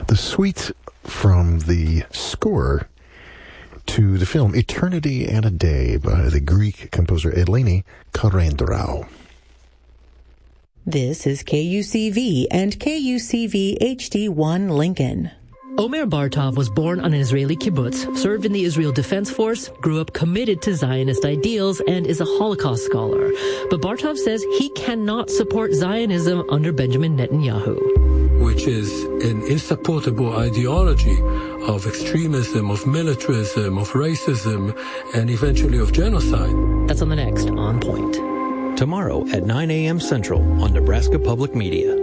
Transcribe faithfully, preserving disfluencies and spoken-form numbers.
the suite from the score to the film Eternity and a Day by the Greek composer Eleni Karendraou. This is K U C V and K U C V H D one Lincoln. Omer Bartov was born on an Israeli kibbutz, served in the Israel Defense Force, grew up committed to Zionist ideals, and is a Holocaust scholar. But Bartov says he cannot support Zionism under Benjamin Netanyahu, which is an insupportable ideology of extremism, of militarism, of racism, and eventually of genocide. That's on the next On Point. Tomorrow at nine a.m. Central on Nebraska Public Media.